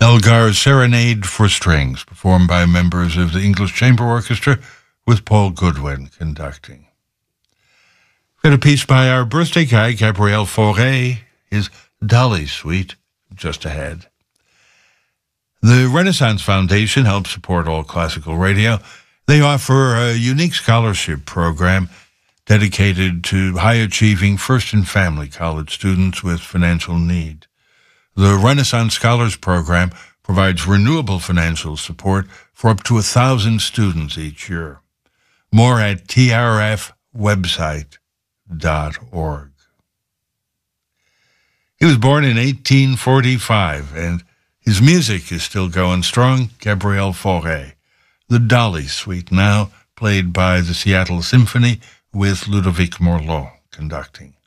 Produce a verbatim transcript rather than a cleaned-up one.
Elgar's Serenade for Strings, performed by members of the English Chamber Orchestra, with Paul Goodwin conducting. We got a piece by our birthday guy, Gabriel Fauré, his Dolly Suite, just ahead. The Renaissance Foundation helps support all classical radio. They offer a unique scholarship program dedicated to high-achieving first and family college students with financial need. The Renaissance Scholars Program provides renewable financial support for up to a thousand students each year. More at t r f website dot org. He was born in eighteen forty-five, and his music is still going strong. Gabriel Fauré, the Dolly Suite, now played by the Seattle Symphony with Ludovic Morlot conducting.